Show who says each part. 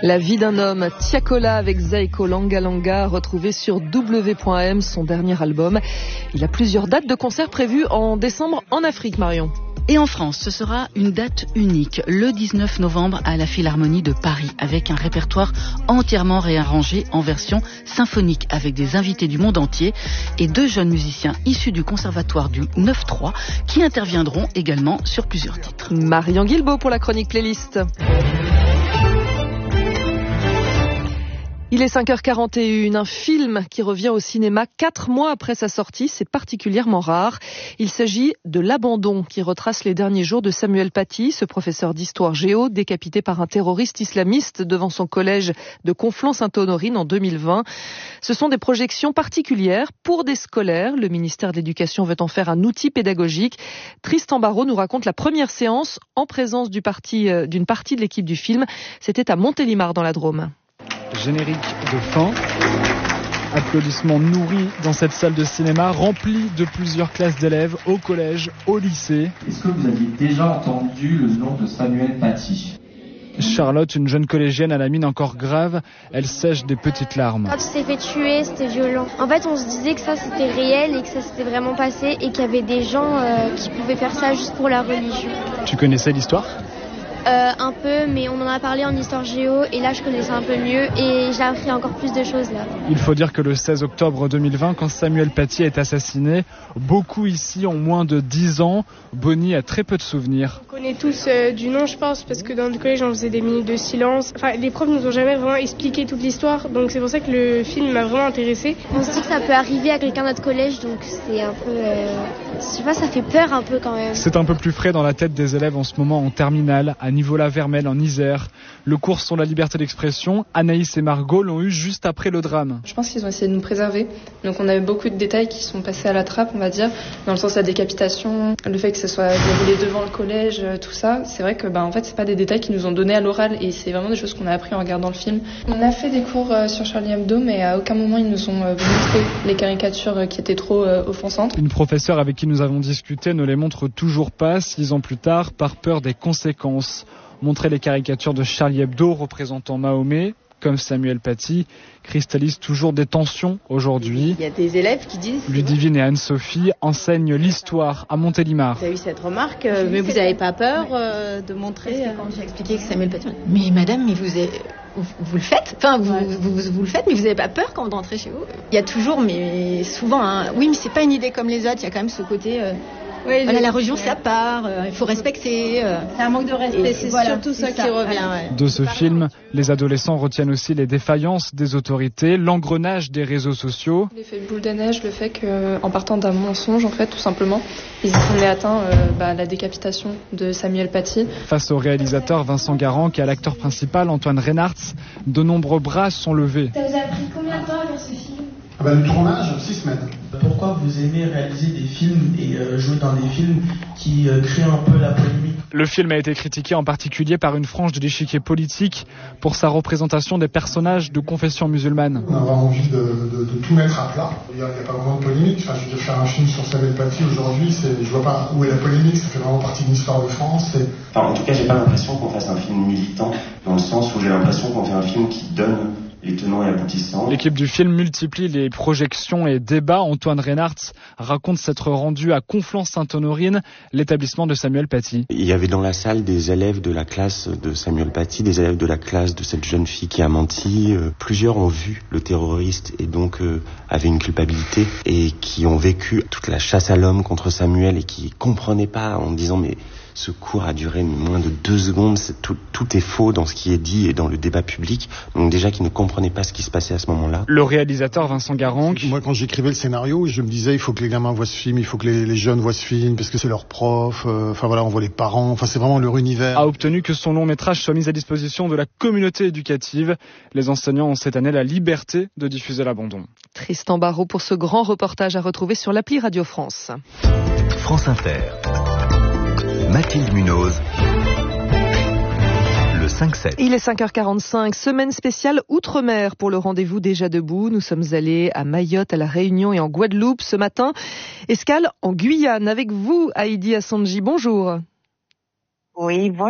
Speaker 1: La vie d'un homme, Tiakola avec Zaiko Langa Langa, retrouvé sur W.M, son dernier album. Il a plusieurs dates de concerts prévues en décembre en Afrique, Marion.
Speaker 2: Et en France, ce sera une date unique, le 19 novembre à la Philharmonie de Paris, avec un répertoire entièrement réarrangé en version symphonique, avec des invités du monde entier et 2 jeunes musiciens issus du conservatoire du 9-3 qui interviendront également sur plusieurs titres.
Speaker 1: Marion Guilbault pour la chronique playlist. Il est 5h41, un film qui revient au cinéma 4 mois après sa sortie, c'est particulièrement rare. Il s'agit de L'Abandon, qui retrace les derniers jours de Samuel Paty, ce professeur d'histoire géo décapité par un terroriste islamiste devant son collège de Conflans-Sainte-Honorine en 2020. Ce sont des projections particulières pour des scolaires. Le ministère de l'Éducation veut en faire un outil pédagogique. Tristan Barraud nous raconte la première séance en présence d'une partie de l'équipe du film. C'était à Montélimar dans la Drôme.
Speaker 3: Générique de fin. Applaudissements nourris dans cette salle de cinéma remplie de plusieurs classes d'élèves au collège, au lycée.
Speaker 4: Est-ce que vous aviez déjà entendu le nom de Samuel Paty ?
Speaker 3: Charlotte, une jeune collégienne à la mine encore grave, elle sèche des petites larmes.
Speaker 5: Quand il s'est fait tuer, c'était violent. En fait, on se disait que ça c'était réel et que ça s'était vraiment passé et qu'il y avait des gens qui pouvaient faire ça juste pour la religion.
Speaker 3: Tu connaissais l'histoire ?
Speaker 5: Un peu, mais on en a parlé en histoire géo et là je connaissais un peu mieux et j'ai appris encore plus de choses là.
Speaker 3: Il faut dire que le 16 octobre 2020, quand Samuel Paty est assassiné, beaucoup ici ont moins de 10 ans. Bonnie a très peu de souvenirs.
Speaker 6: On connaît tous du nom, je pense, parce que dans le collège on faisait des minutes de silence. Enfin, les profs nous ont jamais vraiment expliqué toute l'histoire, donc c'est pour ça que le film m'a vraiment intéressée.
Speaker 5: On se dit que ça peut arriver à quelqu'un de notre collège, donc c'est un peu... je sais pas, ça fait peur un peu quand même.
Speaker 3: C'est un peu plus frais dans la tête des élèves en ce moment en terminale, à Nivola-Vermel en Isère. Le cours sur la liberté d'expression, Anaïs et Margot l'ont eu juste après le drame.
Speaker 7: Je pense qu'ils ont essayé de nous préserver. Donc on avait beaucoup de détails qui sont passés à la trappe, on va dire, dans le sens de la décapitation, le fait que ça soit déroulé devant le collège, tout ça. C'est vrai que en fait c'est pas des détails qu'ils nous ont donnés à l'oral et c'est vraiment des choses qu'on a appris en regardant le film. On a fait des cours sur Charlie Hebdo, mais à aucun moment ils nous ont montré les caricatures qui étaient trop offensantes.
Speaker 3: Une professeure avec qui nous avons discuté ne les montre toujours pas 6 ans plus tard par peur des conséquences. Montrer les caricatures de Charlie Hebdo représentant Mahomet, comme Samuel Paty, cristallise toujours des tensions aujourd'hui.
Speaker 8: Il y a des élèves qui disent...
Speaker 3: Ludivine et Anne-Sophie enseignent l'histoire à Montélimar.
Speaker 8: Vous avez eu cette remarque, mais vous n'avez pas peur de montrer... Quand j'ai expliqué que Samuel Paty... Mais madame, mais vous le faites, enfin vous le faites, mais vous n'avez pas peur quand vous rentrez chez vous. Il y a toujours, mais souvent, oui, mais c'est pas une idée comme les autres, il y a quand même ce côté... Oui, voilà, la religion, c'est à part, il faut respecter. C'est un manque de respect, c'est surtout ça qui revient. Ouais.
Speaker 3: De ce film, les adolescents retiennent aussi les défaillances des autorités, l'engrenage des réseaux sociaux.
Speaker 7: L'effet boule de neige, le fait qu'en partant d'un mensonge, en fait, tout simplement, ils y sont atteints la décapitation de Samuel Paty.
Speaker 3: Face au réalisateur Vincent Garand et à l'acteur principal Antoine Reinhardt, de nombreux bras sont levés.
Speaker 5: Ça vous a pris combien de temps à faire ce film ?
Speaker 9: Le tournage, 6 semaines.
Speaker 10: Pourquoi vous aimez réaliser des films et jouer dans des films qui créent un peu la polémique ?
Speaker 3: Le film a été critiqué en particulier par une frange de l'échiquier politique pour sa représentation des personnages de confession musulmane.
Speaker 9: On a vraiment envie de tout mettre à plat. Il n'y a pas vraiment de polémique. Enfin, je veux dire, faire un film sur Samuel Paty aujourd'hui, je vois pas où est la polémique. Ça fait vraiment partie de l'histoire de France.
Speaker 4: En tout cas, j'ai pas l'impression qu'on fasse un film militant, dans le sens où j'ai l'impression qu'on fait un film qui donne les tenants et aboutissants.
Speaker 3: L'équipe du film multiplie les projections et débats. Antoine Reinhardt raconte s'être rendu à Conflans-Sainte-Honorine, l'établissement de Samuel Paty.
Speaker 11: Il y avait dans la salle des élèves de la classe de Samuel Paty, des élèves de la classe de cette jeune fille qui a menti. Plusieurs ont vu le terroriste et donc avaient une culpabilité et qui ont vécu toute la chasse à l'homme contre Samuel et qui comprenaient pas en disant mais ce cours a duré moins de 2 secondes, tout est faux dans ce qui est dit et dans le débat public. Donc déjà qu'ils ne comprenaient pas ce qui se passait à ce moment-là.
Speaker 3: Le réalisateur Vincent Garand.
Speaker 9: Moi quand j'écrivais le scénario, je me disais il faut que les gamins voient ce film, il faut que les jeunes voient ce film parce que c'est leur prof, on voit les parents, c'est vraiment leur univers.
Speaker 3: A obtenu que son long métrage soit mis à disposition de la communauté éducative. Les enseignants ont cette année la liberté de diffuser L'Abandon.
Speaker 1: Tristan Barraud pour ce grand reportage à retrouver sur l'appli Radio France.
Speaker 12: France Inter. Mathilde Munoz, le 5-7.
Speaker 1: Il est 5h45, semaine spéciale Outre-mer pour le rendez-vous déjà debout. Nous sommes allés à Mayotte, à La Réunion et en Guadeloupe ce matin. Escale en Guyane avec vous, Heidi Assandji. Bonjour.
Speaker 13: Oui, bonjour.